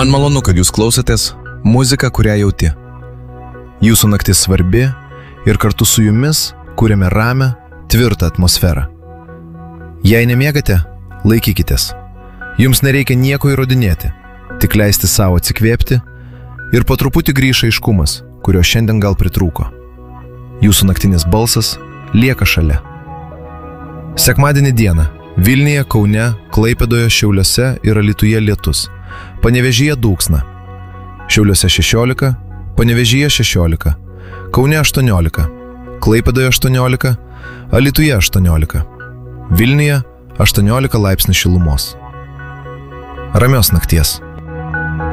Man malonu, kad jūs klausotės muziką, kurią jauti. Jūsų naktis svarbi ir kartu su jumis kūrėme ramią, tvirtą atmosferą. Jei nemiegate, laikykitės. Jums nereikia nieko įrodinėti, tik leisti savo atsikvėpti ir po truputį grįžta aiškumas, kurio šiandien gal pritrūko. Jūsų naktinis balsas lieka šalia. Sekmadienį dieną Vilniuje, Kaune, Klaipėdoje, Šiauliuose ir Alytuje lietus. Panevėžyje dūksna. Šiauliuose 16, Panevėžyje 16, Kaune 18, Klaipėdoje 18, Alytuje 18, Vilniuje 18 laipsnių šilumos. Ramios nakties.